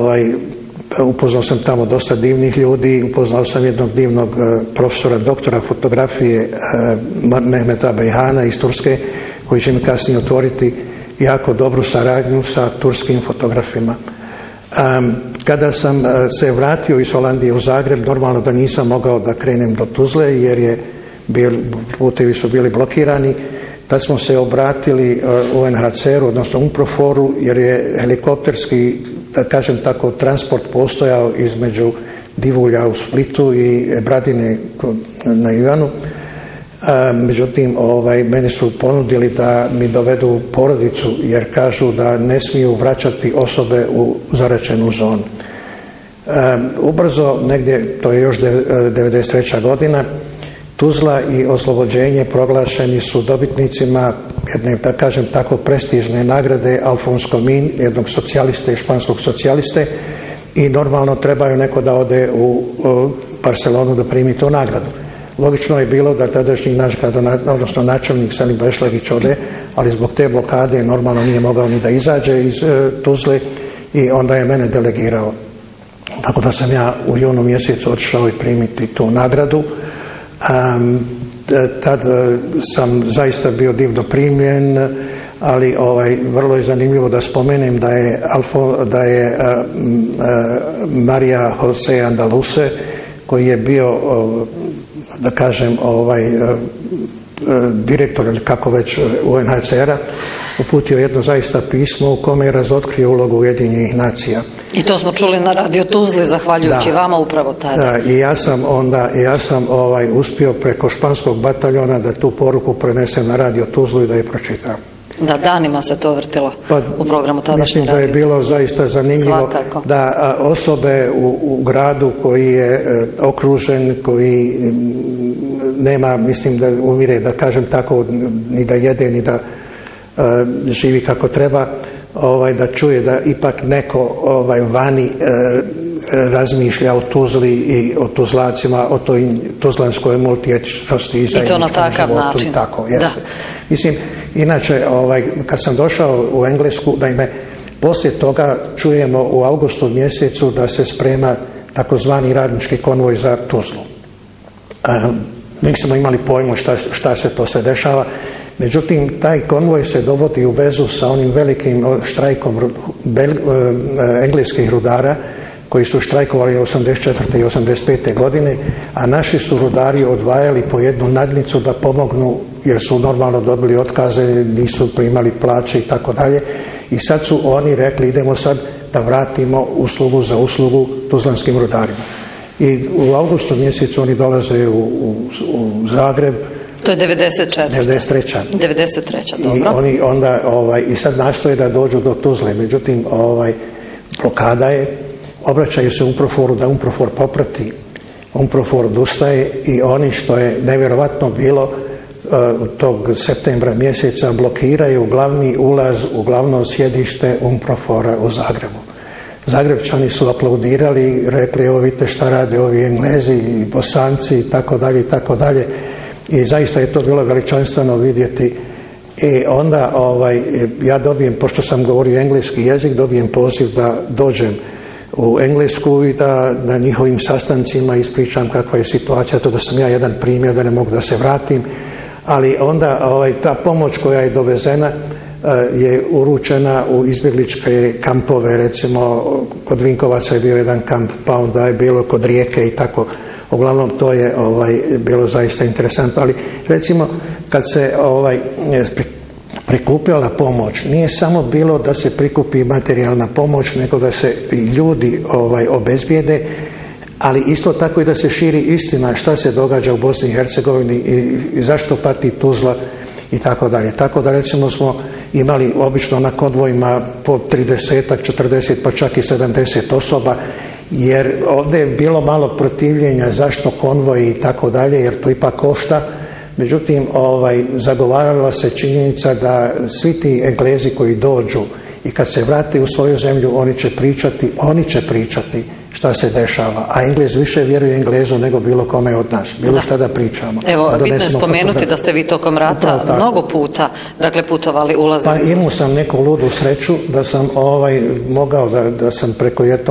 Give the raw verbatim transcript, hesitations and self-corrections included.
ovaj, upoznao sam tamo dosta divnih ljudi, upoznao sam jednog divnog profesora, doktora fotografije Mehmeta Bejhana iz Turske, koji će mi kasnije otvoriti jako dobru saradnju sa turskim fotografima. Kada sam se vratio iz Holandije u Zagreb, normalno da nisam mogao da krenem do Tuzle, jer je bil, putevi su bili blokirani. Tad smo se obratili U N H C R-u, odnosno UNPROFOR-u, jer je helikopterski, da kažem tako, transport postojao između Divulja u Splitu i Bradine na Ivanu. Međutim, ovaj, meni su ponudili da mi dovedu porodicu, jer kažu da ne smiju vraćati osobe u zaračenu zonu. Ubrzo, negdje, to je još devedeset treća godina, Tuzla i oslobođenje proglašeni su dobitnicima jedne, da kažem tako, prestižne nagrade Alfons Comín, jednog socijaliste, španskog socijaliste, i normalno trebaju neko da ode u, u Barcelonu da primi tu nagradu. Logično je bilo da tadašnji naš odnosno načelnik Selim Bešlegić ode, ali zbog te blokade normalno nije mogao ni da izađe iz e, Tuzle i onda je mene delegirao. Tako da sam ja u junu mjesecu otišao i primiti tu nagradu. Um, tad sam zaista bio divno primljen, ali ovaj, vrlo je zanimljivo da spomenem da je, Alfo, da je uh, uh, Maria Jose Andaluse, koji je bio, uh, da kažem, ovaj, uh, direktor ili kako već U N H C R-a, uputio jedno zaista pismo u kome je razotkrio ulogu Ujedinjenih nacija. I to smo čuli na Radio Tuzli, zahvaljujući da, vama upravo tada. Da, i ja sam onda, ja sam ovaj, uspio preko španskog bataljona da tu poruku prenesem na Radio Tuzlu i da je pročitam. Da, danima se to vrtilo pa, u programu tadašnje mislim radio. Da je bilo zaista zanimljivo. Svakako. Da a, osobe u, u gradu koji je e, okružen, koji m, nema, mislim da umire, da kažem tako, ni da jede, ni da e, živi kako treba, ovaj, da čuje da ipak neko ovaj, vani e, razmišlja o Tuzli i o Tuzlacima, o toj tuzlanskoj multietičnosti i zajedničkom životu. I to na takav životu, način. Tako, jeste. Mislim, inače, ovaj, kad sam došao u Englesku, naime, poslije toga čujemo u avgustu mjesecu da se sprema takozvani radnički konvoj za Tuzlu. Um, nismo imali pojma šta, šta se to sve dešava. Međutim, taj konvoj se dovodi u vezu sa onim velikim štrajkom bel, engleskih rudara koji su štrajkovali osamdeset četvrte i osamdeset pete godine, a naši su rudari odvajali po jednu nadnicu da pomognu, jer su normalno dobili otkaze, nisu primali plaće i tako dalje. I sad su oni rekli idemo sad da vratimo uslugu za uslugu tuzlanskim rudarima. I u avgustu mjesecu oni dolaze u, u, u Zagreb. To je devedeset četvrta. devedeset treća. devedeset treća, dobro. I oni onda ovaj i sad nastoje da dođu do Tuzle, međutim ovaj blokada je, obraćaju se UNPROFOR-u da UNPROFOR poprati. UNPROFOR odustaje i oni, što je nevjerovatno bilo, uh, tog septembra mjeseca blokiraju glavni ulaz u glavno sjedište UNPROFOR-a u Zagrebu. Zagrebčani su aplaudirali, rekli evo vidite šta rade ovi Englezi i Bosanci i tako dalje i tako dalje. I zaista je to bilo veličanstveno vidjeti. I onda ovaj, ja dobijem, pošto sam govorio engleski jezik, dobijem poziv da dođem u Englesku i da na njihovim sastancima ispričam kakva je situacija, to da sam ja jedan primjer, da ne mogu da se vratim. Ali onda ovaj, ta pomoć koja je dovezena je uručena u izbjegličke kampove, recimo kod Vinkovaca je bio jedan kamp, pa onda je bilo kod Rijeke i tako. Uglavnom to je ovaj, bilo zaista interesantno, ali recimo kad se ovaj, prikupljala pomoć, nije samo bilo da se prikupi materijalna pomoć, nego da se i ljudi ovaj, obezbijede, ali isto tako i da se širi istina šta se događa u Bosni i Hercegovini i, i zašto pati Tuzla i tako dalje. Tako da recimo smo imali obično na konvojima po trideset, četrdeset pa čak i sedamdeset osoba, jer ovdje je bilo malo protivljenja zašto konvoji i tako dalje, jer to ipak košta. Međutim, ovaj, zagovarala se činjenica da svi ti Englezi koji dođu i kad se vrate u svoju zemlju, oni će pričati, oni će pričati šta se dešava. A Englez više vjeruje Englezu nego bilo kome od nas. Bilo da. Šta da pričamo. Evo, da bitno je spomenuti da ste vi tokom rata mnogo puta, dakle, putovali, ulazili. Pa imao sam neku ludu sreću da sam ovaj, mogao da, da sam preko jednog